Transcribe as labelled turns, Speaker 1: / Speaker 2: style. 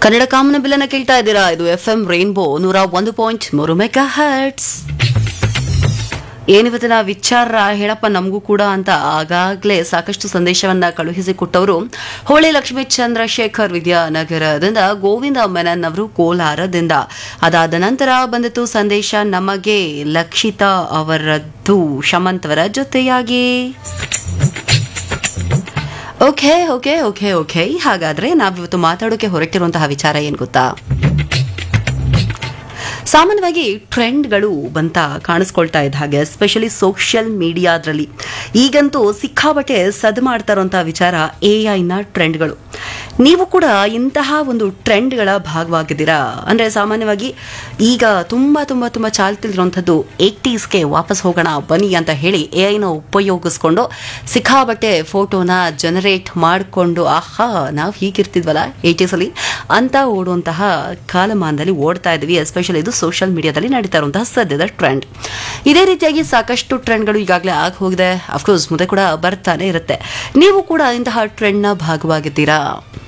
Speaker 1: ಕನ್ನಡ ಕಾಮನ ಬಿಲ್ಲನ್ನ ಕೇಳ್ತಾ ಇದ್ದೀರಾ. ಇದು FM ರೈನ್ಬೋ 101.3 ಮೆಗಾ ಹರ್ಟ್ಸ್. ಏನಿವತ್ತಿನ ವಿಚಾರ ಹೇಳಪ್ಪ ನಮಗೂ ಕೂಡ ಅಂತ ಆಗಾಗ್ಲೇ ಸಾಕಷ್ಟು ಸಂದೇಶವನ್ನ ಕಳುಹಿಸಿಕೊಟ್ಟವರು ಹೋಳಿ ಲಕ್ಷ್ಮೀ ಚಂದ್ರಶೇಖರ್ ವಿದ್ಯಾನಗರದಿಂದ, ಗೋವಿಂದ ಮೆನನ್ ಅವರು ಕೋಲಾರದಿಂದ. ಅದಾದ ನಂತರ ಬಂದಿತ್ತು ಸಂದೇಶ ನಮಗೆ ಲಕ್ಷಿತಾ ಅವರದ್ದು ಶಮಂತ್ ಅವರ ಜೊತೆಯಾಗಿ. ಓಕೆ ಓಕೆ ಓಕೆ ಓಕೆ ಹಾಗಾದ್ರೆ ನಾವಿವತ್ತು ಮಾತಾಡೋಕೆ ಹೊರಟಿರುವಂತಹ ವಿಚಾರ ಏನ್ ಗೊತ್ತಾ? ಸಾಮಾನ್ಯವಾಗಿ ಟ್ರೆಂಡ್ಗಳು ಬಂತ ಕಾಣಿಸ್ಕೊಳ್ತಾ ಇದ್ದ ಹಾಗೆ, ಎಸ್ಪೆಷಲಿ ಸೋಷಿಯಲ್ ಮೀಡಿಯಾದ್ರಲ್ಲಿ ಈಗಂತೂ ಸಿಕ್ಕಾಬಟ್ಟೆ ಸದ್ ಮಾಡ್ತಾ ಇರುವಂತಹ ವಿಚಾರ AI-ನ ಟ್ರೆಂಡ್ಗಳು. ನೀವು ಕೂಡ ಇಂತಹ ಒಂದು ಟ್ರೆಂಡ್ಗಳ ಭಾಗವಾಗಿದ್ದೀರಾ? ಅಂದರೆ ಸಾಮಾನ್ಯವಾಗಿ ಈಗ ತುಂಬ ತುಂಬ ತುಂಬ ಚಾಲ್ತಿಲಿರುವಂಥದ್ದು 80ಸ್ಗೆ ವಾಪಸ್ ಹೋಗೋಣ ಬನ್ನಿ ಅಂತ ಹೇಳಿ AI-ನ ಉಪಯೋಗಿಸ್ಕೊಂಡು ಸಿಕ್ಕಾಬಟ್ಟೆ ಫೋಟೋನ ಜನರೇಟ್ ಮಾಡಿಕೊಂಡು ಆಹಾ ನಾವು ಹೀಗಿರ್ತಿದ್ವಲ್ಲ 80ಸಲ್ಲಿ ಅಂತ ಓಡುವಂತಹ ಕಾಲಮಾನದಲ್ಲಿ ಓಡ್ತಾ ಇದ್ವಿ. ಎಸ್ಪೆಷಲಿ ಇದು ಸೋಷಿಯಲ್ ಮೀಡಿಯಾದಲ್ಲಿ ನಡೀತಾ ಇರುವಂತಹ ಸದ್ಯದ ಟ್ರೆಂಡ್. ಇದೇ ರೀತಿಯಾಗಿ ಸಾಕಷ್ಟು ಟ್ರೆಂಡ್ಗಳು ಈಗಾಗಲೇ ಆಗಿ ಹೋಗಿದೆ. ಅಫ್ಕೋರ್ಸ್ ಮುಂದೆ ಕೂಡ ಬರ್ತಾನೆ ಇರುತ್ತೆ. ನೀವು ಕೂಡ ಇಂತಹ ಟ್ರೆಂಡ್ನ ಭಾಗವಾಗಿದ್ದೀರಾ?